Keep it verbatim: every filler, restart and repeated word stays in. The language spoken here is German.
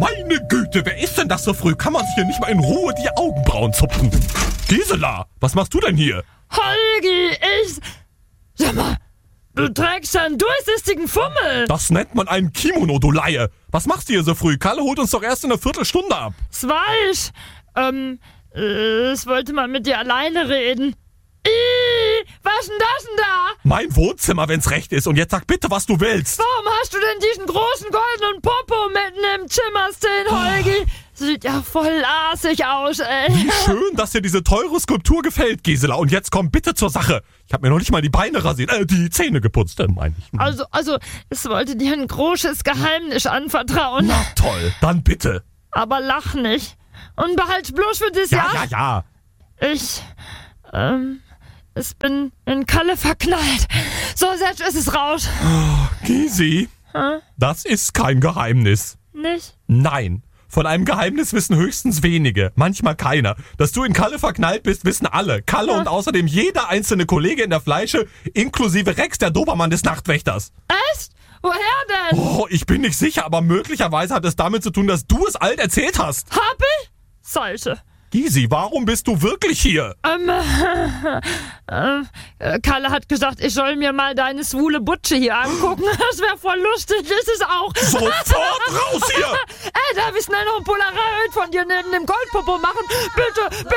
Meine Güte, wer ist denn das so früh? Kann man sich hier nicht mal in Ruhe die Augenbrauen zupfen? Gisela, was machst du denn hier? Holgi, ich... Sag mal, du trägst einen durchsichtigen Fummel. Das nennt man einen Kimono, du Laie. Was machst du hier so früh? Kalle holt uns doch erst in einer Viertelstunde ab. Das war ich. Ähm, äh, ich wollte mal mit dir alleine reden. Ih, was ist denn das denn da? Mein Wohnzimmer, wenn's recht ist. Und jetzt sag bitte, was du willst. Warum hast du denn diesen großen goldenen Popo mitten im Zimmer stehen, Holgi? Sieht ja voll assig aus, ey. Wie schön, dass dir diese teure Skulptur gefällt, Gisela. Und jetzt komm bitte zur Sache. Ich hab mir noch nicht mal die Beine rasiert, äh, die Zähne geputzt, äh, meine ich. Also, also, ich wollte dir ein großes Geheimnis anvertrauen. Na toll, dann bitte. Aber lach nicht. Und behalt's bloß für das Ja, Jahr. ja, ja. Ich, ähm, ich bin in Kalle verknallt. So, jetzt ist es raus. Gisi, Hä? das ist kein Geheimnis. Nicht? Nein. Von einem Geheimnis wissen höchstens wenige, manchmal keiner. Dass du in Kalle verknallt bist, wissen alle. Kalle Ja. und außerdem jeder einzelne Kollege in der Fleische, inklusive Rex, der Dobermann des Nachtwächters. Echt? Woher denn? Oh, ich bin nicht sicher, aber möglicherweise hat es damit zu tun, dass du es alt erzählt hast. Hab ich? Sollte. Gisi, warum bist du wirklich hier? Ähm, äh, äh, Kalle hat gesagt, ich soll mir mal deine schwule Butsche hier angucken. Das wäre voll lustig, ist es auch. Sofort raus hier! Ey, darf ich schnell noch ein Polaroid von dir neben dem Goldpopo machen? Bitte, bitte.